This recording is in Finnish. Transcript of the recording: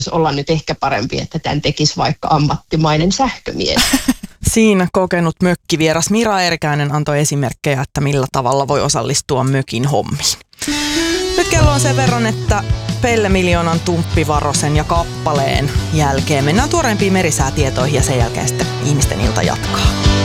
olla nyt ehkä parempi, että tämän tekisi vaikka ammattimainen sähkömies. Siinä kokenut mökkivieras Mira Erkäinen antoi esimerkkejä, että millä tavalla voi osallistua mökin hommiin. Nyt kello on sen verran, että Pelle Miljoonan Tumppi-Varosen ja kappaleen jälkeen mennään tuoreempiin merisäätietoihin ja sen jälkeen sitten ihmisten ilta jatkaa.